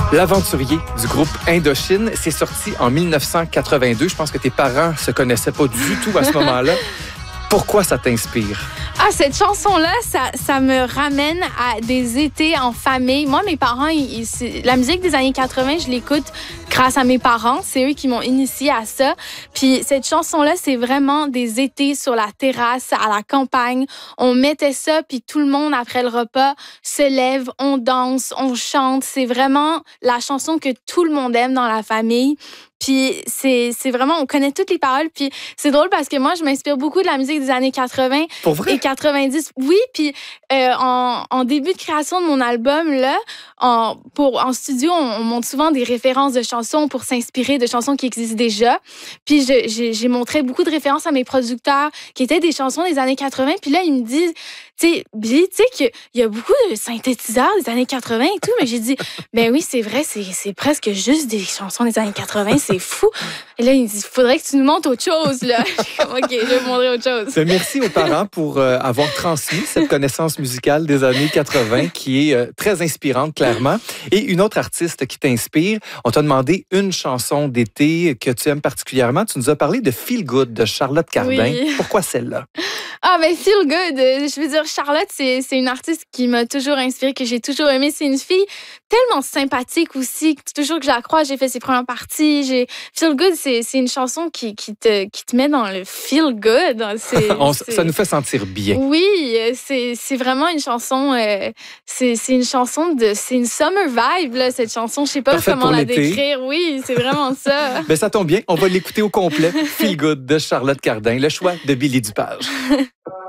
L'aventurier du groupe Indochine, c'est sorti en 1982. Je pense que tes parents se connaissaient pas du tout à ce moment-là. Pourquoi ça t'inspire? Ah, cette chanson-là, ça me ramène à des étés en famille. Moi, mes parents, la musique des années 80, je l'écoute grâce à mes parents. C'est eux qui m'ont initiée à ça. Puis cette chanson-là, c'est vraiment des étés sur la terrasse, à la campagne. On mettait ça, puis tout le monde, après le repas, se lève, on danse, on chante. C'est vraiment la chanson que tout le monde aime dans la famille. Puis c'est vraiment, on connaît toutes les paroles. Puis c'est drôle parce que moi, je m'inspire beaucoup de la musique des années 80 et 90. Oui, puis en début de création de mon album, là, en studio, on montre souvent des références de chansons pour s'inspirer de chansons qui existent déjà. Puis j'ai montré beaucoup de références à mes producteurs qui étaient des chansons des années 80. Puis là, ils me disent, tu sais, Billy, tu sais qu'il y a beaucoup de synthétiseurs des années 80 et tout. Mais j'ai dit, ben oui, c'est vrai, c'est presque juste des chansons des années 80. C'est fou. Et là, il me dit, faudrait que tu nous montres autre chose, là. OK, je vais vous montrer autre chose. Merci aux parents pour avoir transmis cette connaissance musicale des années 80 qui est très inspirante, clairement. Et une autre artiste qui t'inspire, on t'a demandé une chanson d'été que tu aimes particulièrement. Tu nous as parlé de Feel Good de Charlotte Cardin. Oui. Pourquoi celle-là? Ah, ben Feel Good. Je veux dire, Charlotte, c'est une artiste qui m'a toujours inspirée, que j'ai toujours aimée. C'est une fille tellement sympathique aussi. Toujours que je la crois, j'ai fait ses premières parties. Feel Good, c'est une chanson qui te met dans le feel good. Ça nous fait sentir bien. Oui, c'est vraiment une chanson. C'est une chanson c'est une summer vibe, là, cette chanson. Je sais pas Parfaite comment la décrire. Oui, c'est vraiment ça. Ben, ça tombe bien. On va l'écouter au complet. Feel Good de Charlotte Cardin, le choix de Billy Dupage.